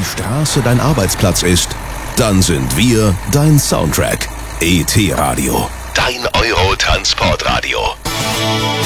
Straße dein Arbeitsplatz ist, dann sind wir dein Soundtrack. ET Radio, dein Euro-Transportradio.